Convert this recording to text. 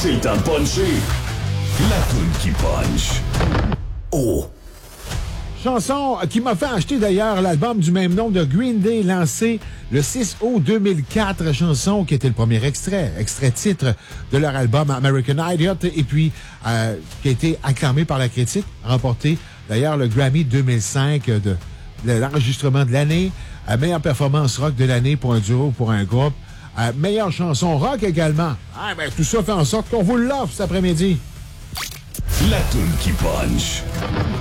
C'est le temps de puncher. La toune qui punch. Oh! Chanson qui m'a fait acheter d'ailleurs l'album du même nom de Green Day, lancé le 6 août 2004. Chanson qui était le premier extrait titre de leur album American Idiot, et puis qui a été acclamé par la critique, remporté d'ailleurs le Grammy 2005 de l'enregistrement de l'année, meilleure performance rock de l'année pour un duo ou pour un groupe, meilleure chanson rock également. Tout ça fait en sorte qu'on vous l'offre cet après-midi. La toune qui punch.